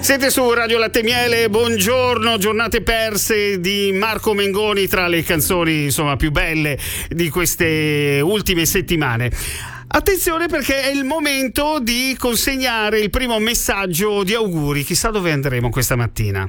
Siete su Radio Latte Miele, buongiorno, giornate perse di Marco Mengoni tra le canzoni insomma più belle di queste ultime settimane. Attenzione perché è il momento di consegnare il primo messaggio di auguri, chissà dove andremo questa mattina.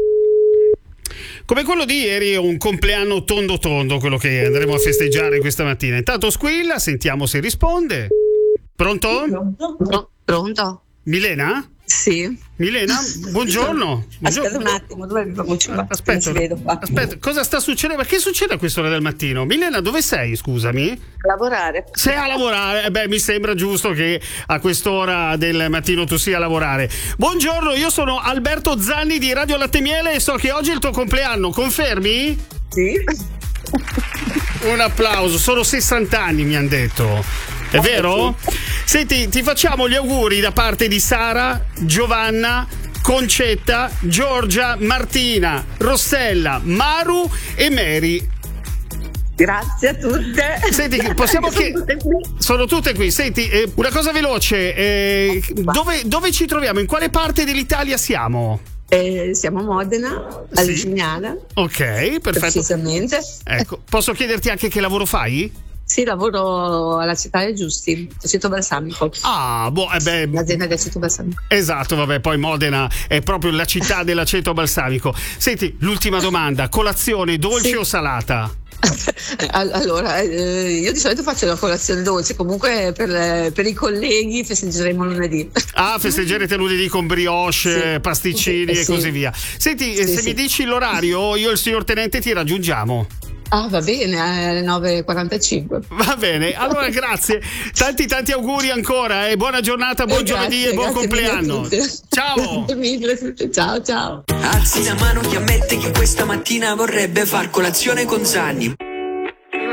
Come quello di ieri è un compleanno tondo tondo quello che andremo a festeggiare questa mattina. Intanto squilla, sentiamo se risponde. Pronto? Pronto? Milena? Sì. Milena, buongiorno. Aspetta un attimo, dove mi Aspetta, cosa sta succedendo? Ma che succede a quest'ora del mattino? Milena, dove sei, scusami? Lavorare. Sei a lavorare? Beh, mi sembra giusto che a quest'ora del mattino tu sia a lavorare. Buongiorno, io sono Alberto Zanni di Radio Latte Miele e so che oggi è il tuo compleanno, confermi? Sì. Un applauso, sono 60 anni mi hanno detto. È vero? Senti, ti facciamo gli auguri da parte di Sara, Giovanna, Concetta, Giorgia, Martina, Rossella, Maru e Mary. Grazie a tutte. Senti, possiamo che sono tutte qui. Senti, una cosa veloce, dove ci troviamo? In quale parte dell'Italia siamo? Siamo a Modena, a Legignana. Ok, perfetto. Precisamente. Ecco, posso chiederti anche che lavoro fai? Sì, lavoro alla città dei Giusti, aceto balsamico. Ah, l'azienda di aceto balsamico. Esatto, vabbè, poi Modena è proprio la città dell'aceto balsamico. Senti, l'ultima domanda, colazione dolce o salata? Allora, io di solito faccio la colazione dolce, comunque per i colleghi festeggeremo lunedì. Ah, festeggerete lunedì con brioche, pasticcini e così via. Senti, se mi dici l'orario, io e il signor Tenente ti raggiungiamo. Ah, va bene, alle 9:45. Va bene, allora grazie, tanti auguri ancora e buona giornata, buon giovedì e buon compleanno. Ciao. Ciao. Alzi la mano chi ammette che questa mattina vorrebbe far colazione con Zanni.